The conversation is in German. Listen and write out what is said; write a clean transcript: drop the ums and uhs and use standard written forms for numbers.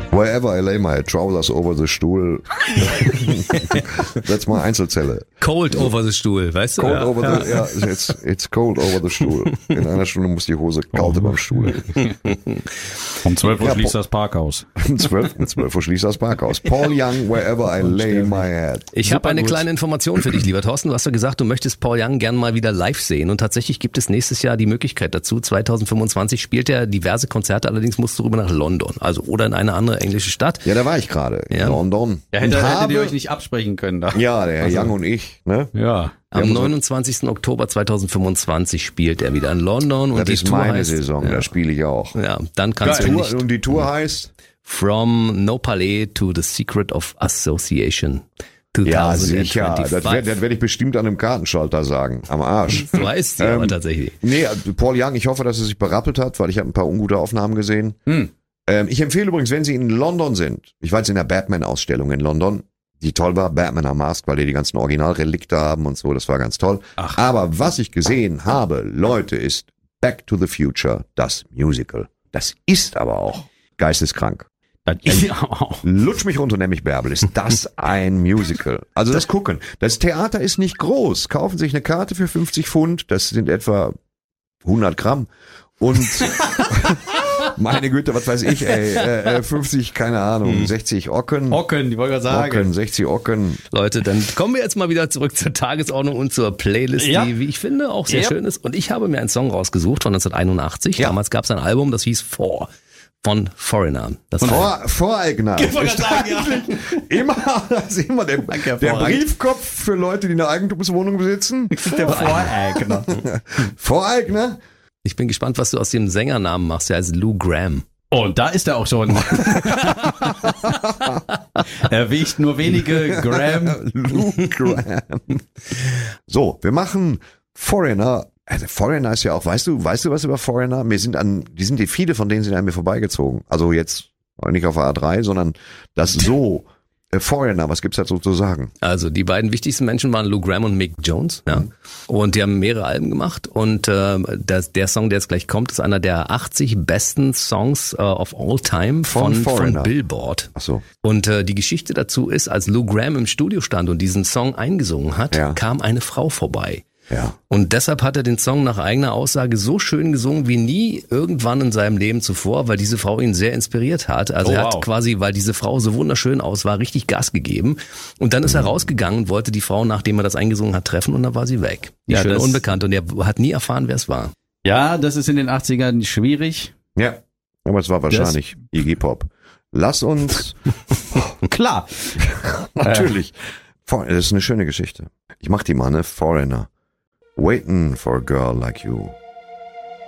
Wherever I lay my trousers over the Stuhl. That's my Einzelzelle. Cold over the Stuhl, weißt du? Cold over the, ja, it's cold over the Stuhl. In einer Stunde muss die Hose kalt über dem Stuhl. Um 12 Uhr schließt das Parkhaus. Um 12 Uhr schließt das Parkhaus. Paul Young, wherever I lay my head. Ich habe eine kleine Information für dich, lieber Thorsten. Du hast ja gesagt, du möchtest Paul Young gern mal wieder live sehen. Und tatsächlich gibt es nächstes Jahr die Möglichkeit dazu. 2025 spielt er diverse Konzerte, allerdings musst du rüber nach London. Also oder in eine andere englische Stadt. Ja, da war ich gerade. In London. Ja, hättet ihr euch nicht absprechen können. Da. Ja, der Herr Young und ich. Ne? Ja. Am 29. Oktober 2025 spielt er wieder in London. Und das die ist Tour meine heißt, Saison, da spiele ich auch. Ja, dann kannst du nicht. Und die Tour heißt? From No Palais to the Secret of Association. 2025. Ja, sicher. Das werd ich bestimmt an einem Kartenschalter sagen. Am Arsch. So heißt sie aber tatsächlich. Nee, Paul Young, ich hoffe, dass er sich berappelt hat, weil ich habe ein paar ungute Aufnahmen gesehen. Ich empfehle übrigens, wenn Sie in London sind, ich war jetzt in der Batman-Ausstellung in London, die toll war, Batman Unmasked, weil die ganzen Originalrelikte haben und so, das war ganz toll. Ach. Aber was ich gesehen habe, Leute, ist Back to the Future, das Musical. Das ist aber auch geisteskrank. Lutsch mich runter, nämlich Bärbel, ist das ein Musical? Also das gucken. Das Theater ist nicht groß. Kaufen sich eine Karte für 50 Pfund, das sind etwa 100 Gramm. Und meine Güte, was weiß ich, 50, keine Ahnung, 60 Ocken. Ocken, die wollte ich sagen. Ocken, 60 Ocken. Leute, dann kommen wir jetzt mal wieder zurück zur Tagesordnung und zur Playlist, die, wie ich finde, auch sehr schön ist. Und ich habe mir einen Song rausgesucht von 1981. Ja. Damals gab es ein Album, das hieß Four. Von Foreigner. Das Voreigner. Das ist immer der Briefkopf für Leute, die eine Eigentumswohnung besitzen. Der Voreigner. Voreigner? Ich bin gespannt, was du aus dem Sängernamen machst. Der heißt Lou Gramm. Und da ist er auch schon. Er wiegt nur wenige Gramm. Lou Gramm. So, wir machen Foreigner. Also Foreigner ist ja auch, weißt du was über Foreigner? Viele von denen sind an mir vorbeigezogen. Also jetzt nicht auf der A3, sondern das so Foreigner, was gibt's dazu zu sagen? Also die beiden wichtigsten Menschen waren Lou Gramm und Mick Jones, ja. Und die haben mehrere Alben gemacht und der Song, der jetzt gleich kommt, ist einer der 80 besten Songs of all time von Billboard. Ach so. Und die Geschichte dazu ist, als Lou Gramm im Studio stand und diesen Song eingesungen hat, kam eine Frau vorbei. Ja. Und deshalb hat er den Song nach eigener Aussage so schön gesungen wie nie irgendwann in seinem Leben zuvor, weil diese Frau ihn sehr inspiriert hat. Also er hat quasi, weil diese Frau so wunderschön aus war, richtig Gas gegeben. Und dann ist er rausgegangen und wollte die Frau, nachdem er das eingesungen hat, treffen und dann war sie weg. Die schöne Unbekannte. Und er hat nie erfahren, wer es war. Ja, das ist in den 80ern schwierig. Ja, aber es war wahrscheinlich Iggy Pop. Lass uns... Klar. Natürlich. Das ist eine schöne Geschichte. Ich mach die mal, ne? Foreigner. Waiting for a girl like you.